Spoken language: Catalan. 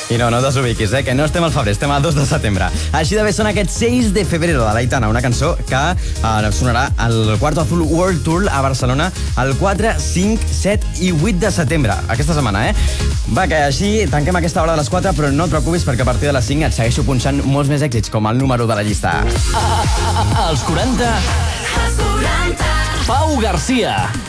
I no desubiquis, que no estem al febrer, estem al 2 de setembre. Així de bé sona aquest 6 de febrero de l'Aitana, una cançó que sonarà al Cuarto Azul World Tour a Barcelona el 4, 5, 7 i 8 de setembre, aquesta setmana, Va, que així tanquem aquesta hora de les 4, però no et preocupis perquè a partir de les 5 et segueixo punxant molts més èxits, com el número de la llista. Els 40... Pau Garcia.